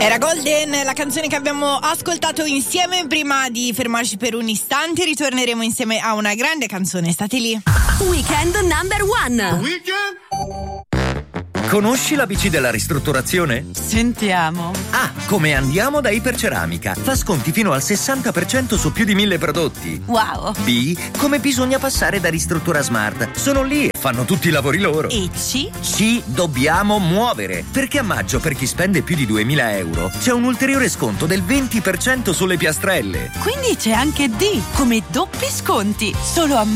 Era Golden, la canzone che abbiamo ascoltato insieme. Prima di fermarci per un istante ritorneremo insieme a una grande canzone, state lì. Weekend number one. Conosci la BC della ristrutturazione? Sentiamo. A, come andiamo da Iperceramica. Fa sconti fino al 60% su più di 1000 prodotti. Wow. B, come bisogna passare da Ristruttura Smart. Sono lì e fanno tutti i lavori loro. E C? C, dobbiamo muovere. Perché a maggio, per chi spende più di 2000 euro, c'è un ulteriore sconto del 20% sulle piastrelle. Quindi c'è anche D, come doppi sconti. Solo a